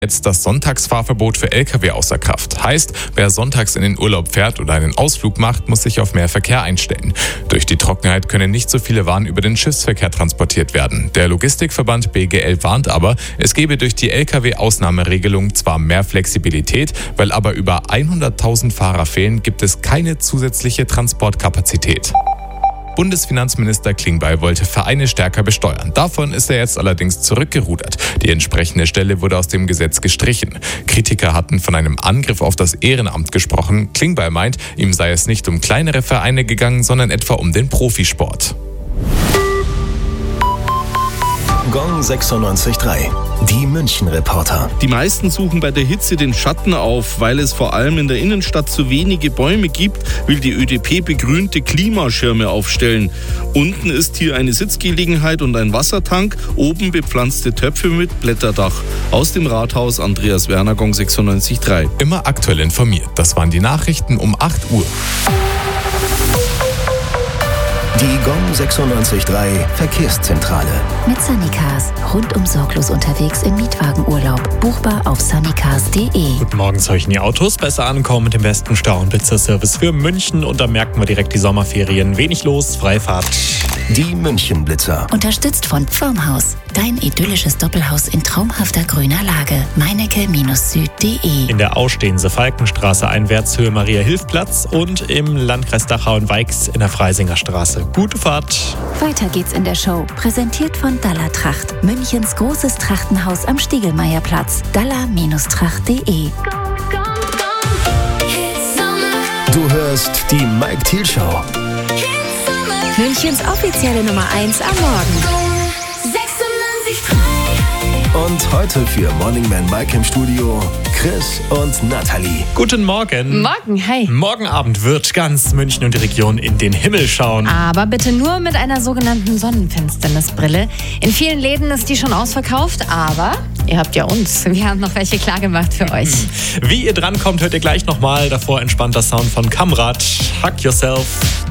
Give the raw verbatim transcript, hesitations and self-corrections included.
Jetzt das Sonntagsfahrverbot für L K W außer Kraft. Heißt, wer sonntags in den Urlaub fährt oder einen Ausflug macht, muss sich auf mehr Verkehr einstellen. Durch die Trockenheit können nicht so viele Waren über den Schiffsverkehr transportiert werden. Der Logistikverband B G L warnt aber, es gebe durch die L K W-Ausnahmeregelung zwar mehr Flexibilität, weil aber über hunderttausend Fahrer fehlen, gibt es keine zusätzliche Transportkapazität. Bundesfinanzminister Klingbeil wollte Vereine stärker besteuern. Davon ist er jetzt allerdings zurückgerudert. Die entsprechende Stelle wurde aus dem Gesetz gestrichen. Kritiker hatten von einem Angriff auf das Ehrenamt gesprochen. Klingbeil meint, ihm sei es nicht um kleinere Vereine gegangen, sondern etwa um den Profisport. Gong sechsundneunzig Komma drei. Die München-Reporter. Die meisten suchen bei der Hitze den Schatten auf. Weil es vor allem in der Innenstadt zu wenige Bäume gibt, will die Ö D P begrünte Klimaschirme aufstellen. Unten ist hier eine Sitzgelegenheit und ein Wassertank, oben bepflanzte Töpfe mit Blätterdach. Aus dem Rathaus Andreas Werner, Gong sechsundneunzig Komma drei. Immer aktuell informiert. Das waren die Nachrichten um acht Uhr. Die Gong sechsundneunzig Komma drei Verkehrszentrale. Mit Sunnycars. Rundum sorglos unterwegs im Mietwagenurlaub. Buchbar auf sunnycars punkt de. Guten Morgen, soll ich in die Autos besser ankommen mit dem besten Stau- und Blitzerservice für München. Und da merken wir direkt die Sommerferien. Wenig los, Freifahrt. Die München-Blitzer. Unterstützt von Pfirmhaus. Dein idyllisches Doppelhaus in traumhafter grüner Lage. meinecke Süd punkt de. In der Ausstehense Falkenstraße einwärts Höhe Maria-Hilf-Platz und im Landkreis Dachau und Weix in der Freisinger Straße. Gute Fahrt. Weiter geht's in der Show. Präsentiert von Dalla Tracht. Münchens großes Trachtenhaus am Stiegelmeierplatz. dalla Tracht punkt de. Du hörst die Mike Thiel Show. Münchens offizielle Nummer eins am Morgen. Und heute für Morning Man Mike im Studio Chris und Nathalie. Guten Morgen. Morgen, hi. Morgen Abend wird ganz München und die Region in den Himmel schauen. Aber bitte nur mit einer sogenannten Sonnenfinsternisbrille. In vielen Läden ist die schon ausverkauft, aber ihr habt ja uns. Wir haben noch welche klargemacht für euch. Wie ihr drankommt, hört ihr gleich nochmal. Davor entspannt der Sound von Kamrat. Hug Yourself.